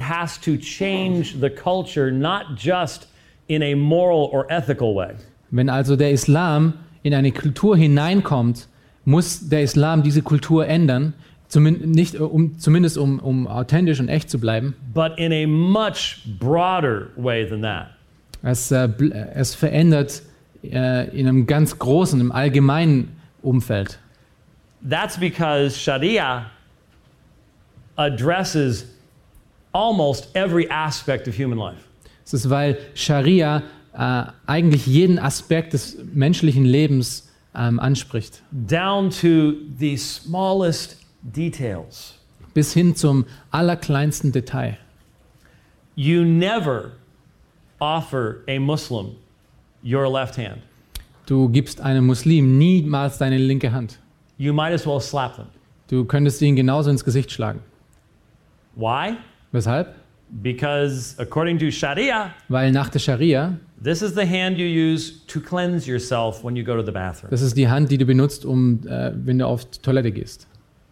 has to change the culture not just in a moral or ethical way. Wenn also der Islam in eine Kultur hineinkommt, muss der Islam diese Kultur ändern, zumindest um authentisch und echt zu bleiben. But in a much broader way than that. Es verändert in einem ganz großen, im allgemeinen Umfeld. That's because Sharia addresses almost every aspect of human life. Es ist, weil Scharia eigentlich jeden Aspekt des menschlichen Lebens anspricht. Down to the smallest details. Bis hin zum allerkleinsten Detail. You never offer a Muslim your left hand. Du gibst einem Muslim niemals deine linke Hand. You might as well slap them. Du könntest ihn genauso ins Gesicht schlagen. Why? Weshalb? Because according to Sharia, weil nach der Scharia, this is the hand you use to cleanse yourself when you go to the bathroom. Das ist die Hand, die du benutzt, wenn du auf die Toilette gehst.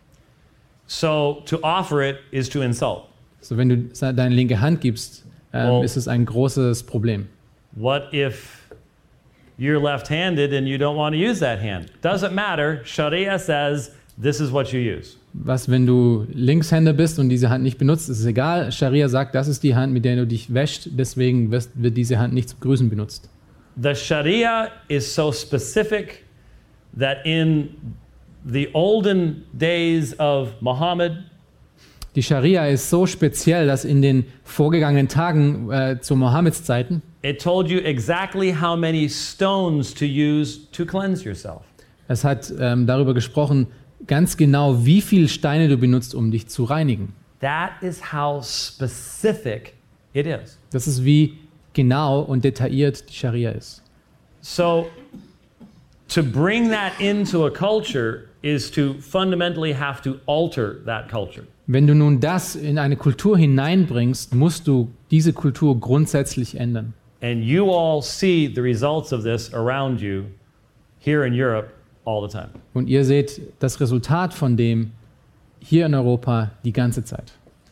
So to offer it is to insult. So wenn du deine linke Hand gibst, ist es ein großes Problem. What if you're left-handed and you don't want to use that hand? Doesn't matter. Sharia says this is what you use. Was, wenn du Linkshänder bist und diese Hand nicht benutzt, ist es egal. Scharia sagt, das ist die Hand, mit der du dich wäschst, deswegen wird diese Hand nicht zum Grüßen benutzt. The Sharia is so specific that in the olden days of Muhammad, die Scharia ist so speziell, dass in den vorgegangenen Tagen zu Mohammeds Zeiten it told you exactly how many stones to use to cleanse yourself. Es hat darüber gesprochen, ganz genau, wie viele Steine du benutzt, um dich zu reinigen. That is how specific it is. Das ist, wie genau und detailliert die Scharia ist. So, to bring that into a culture is to fundamentally have to alter that culture. Wenn du nun das in eine Kultur hineinbringst, musst du diese Kultur grundsätzlich ändern. And you all see the results of this around you here in Europe all the time. Und ihr seht das Resultat von dem hier in Europa die ganze Zeit.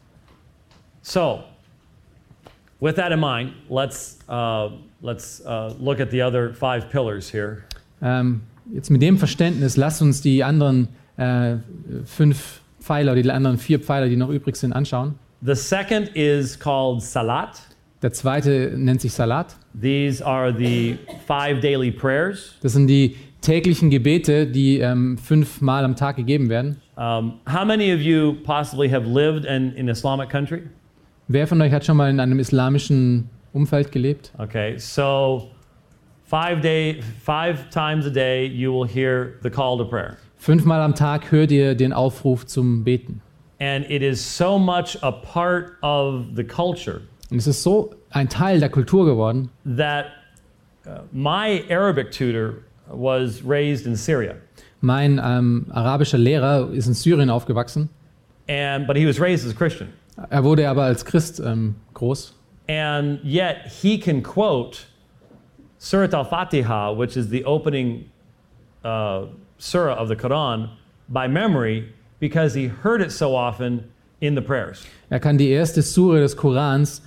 So, with that in mind, let's look at the other 5 pillars here. Jetzt mit dem Verständnis, lasst uns die anderen 5 Pfeiler, die anderen 4 Pfeiler, die noch übrig sind, anschauen. The second is called Salat. Der zweite nennt sich Salat. These are the 5 daily prayers. Das sind die täglichen Gebete, die 5 Mal am Tag gegeben werden. How many of you possibly have lived in an Islamic country? Wer von euch hat schon mal in einem islamischen Umfeld gelebt? Okay, so 5 times a day you will hear the call to prayer. 5 Mal am Tag hört ihr den Aufruf zum Beten. And it is so much a part of the culture. Und es ist so ein Teil der Kultur geworden, that my Arabic tutor was raised in Syria. Mein arabischer Lehrer ist in Syrien aufgewachsen. But he was raised as a Christian. Er wurde aber als Christ groß. And yet he can quote Surat al-Fatiha, which is the opening surah of the Quran, by memory because he heard it so often in the prayers. Er kann die erste Sure des Korans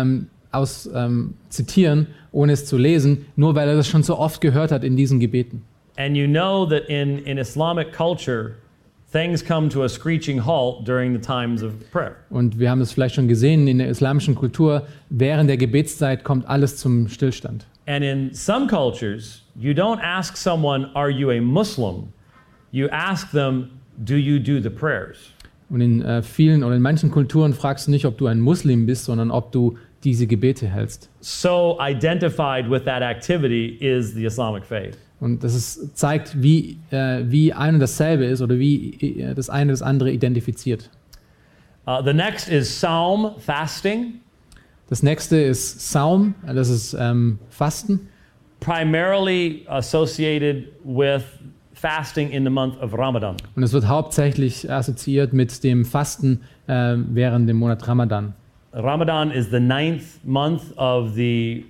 zitieren, ohne es zu lesen, nur weil er das schon so oft gehört hat in diesen Gebeten. And you know that in Islamic culture, things come to a screeching halt during the times of prayer. Und wir haben es vielleicht schon gesehen, in der islamischen Kultur, während der Gebetszeit kommt alles zum Stillstand. And in some cultures, you don't ask someone, are you a Muslim? You ask them, do you do the prayers? Und in vielen oder in manchen Kulturen fragst du nicht, ob du ein Muslim bist, sondern ob du diese Gebete hältst. So identified with that activity is the Islamic faith. Und das zeigt, wie ein und dasselbe ist oder wie das eine das andere identifiziert. The next is Saum, fasting. Das nächste ist Saum, das ist Fasten. Primarily associated with fasting in the month of Ramadan. Und es wird hauptsächlich assoziiert mit dem Fasten während dem Monat Ramadan. Ramadan is the 9th month of the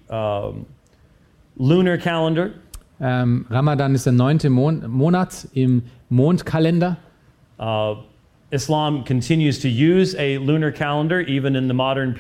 lunar calendar. Ramadan ist der 9. Monat im Mondkalender. Islam continues to use a lunar calendar even in the modern